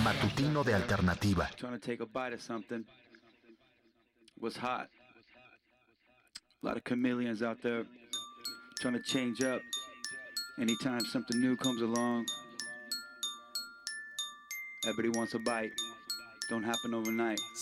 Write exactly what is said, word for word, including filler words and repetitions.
matutino de Alternativa. Trying to take a bite of something. What's hot? A lot of chameleons out there trying to change up. Anytime something new comes along, everybody wants a bite. Don't happen overnight.